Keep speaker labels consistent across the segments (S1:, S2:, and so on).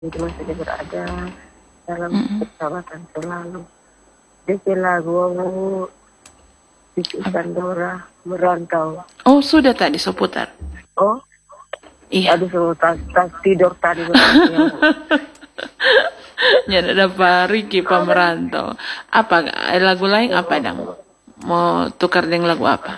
S1: Di masa dia berada dalam persahabatan selalu. Dia lagu Siti Sandora Merantau.
S2: Oh, sudah tadi seputar.
S1: Oh,
S2: Iya.
S1: aduh, tas tidur tadi.
S2: Ya dapat Ricky Pemerantau. Apa lagu lain apa dong? Mau tukar dengan lagu apa?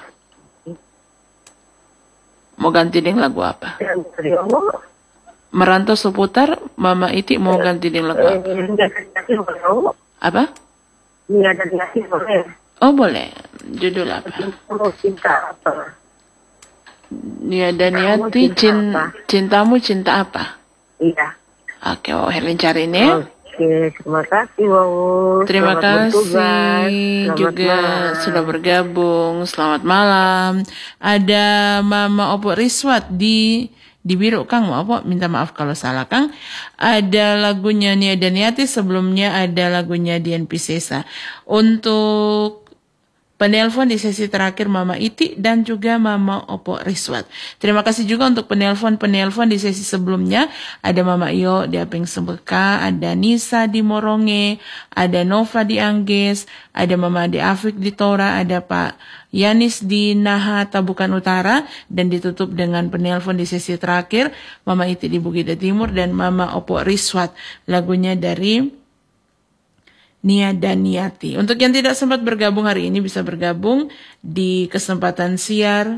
S2: Mau ganti dengan lagu apa? Merantau seputar, Mama Iti mau ganti dengan lagu apa? Apa?
S1: Nia dan Yati boleh.
S2: Oh boleh. Judul apa?
S1: Cinta apa?
S2: Nia dan Yati, cintamu cinta apa?
S1: Iya.
S2: Oke, Herlin cari ini.
S1: Oke, terima kasih Wawu.
S2: Terima
S1: Selamat
S2: kasih
S1: bertugas.
S2: juga
S1: malam.
S2: sudah bergabung. Selamat malam. Ada Mama Opo Riswat di Biru, Kang. Minta maaf kalau salah, Kang. Ada lagunya Nia dan Yati, sebelumnya ada lagunya Dian Piscesa. Untuk penelpon di sesi terakhir Mama Iti dan juga Mama Opo Riswat. Terima kasih juga untuk penelpon di sesi sebelumnya. Ada Mama Iyo di Apeng Sebeka, ada Nisa di Moronge, ada Nova di Angges, ada Mama Ade Afik di Tora, ada Pak Yanis di Naha Tabukan Utara, dan ditutup dengan penelpon di sesi terakhir Mama Iti di Bukit Timur dan Mama Opo Riswat. Lagunya dari Nia dan Yati. Untuk yang tidak sempat bergabung hari ini bisa bergabung di kesempatan siar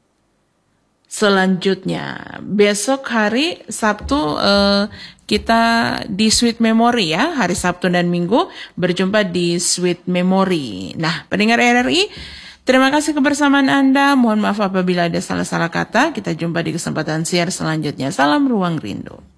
S2: selanjutnya. Besok hari Sabtu kita di Sweet Memory ya. Hari Sabtu dan Minggu berjumpa di Sweet Memory. Nah, pendengar RRI, terima kasih kebersamaan Anda. Mohon maaf apabila ada salah-salah kata. Kita jumpa di kesempatan siar selanjutnya. Salam Ruang Rindu.